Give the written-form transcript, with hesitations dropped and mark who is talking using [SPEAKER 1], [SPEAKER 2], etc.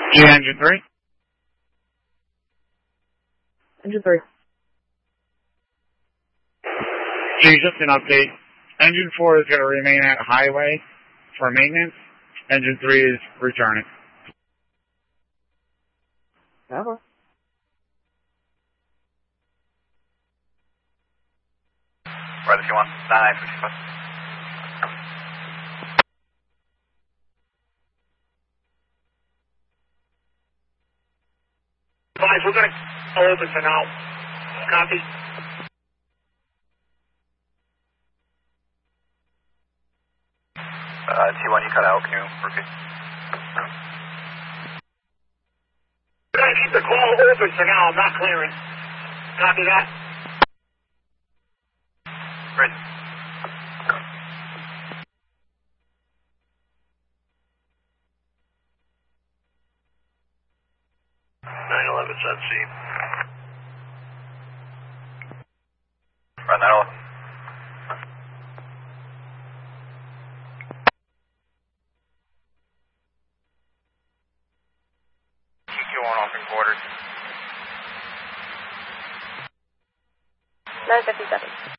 [SPEAKER 1] Engine 3.
[SPEAKER 2] Engine 3.
[SPEAKER 1] Just an update. Engine 4 is going to remain at highway for maintenance. Engine 3 is returning.
[SPEAKER 2] Okay.
[SPEAKER 3] Right, if you want, 9955.
[SPEAKER 4] Guys, we're going to go open for now. Copy.
[SPEAKER 3] T1, you cut out. Can you repeat?
[SPEAKER 4] We're going to keep the call open for now. I'm not clearing. Copy that.
[SPEAKER 3] Great. 911's on scene. Right, 911. QQ on off in quarters.
[SPEAKER 2] 957.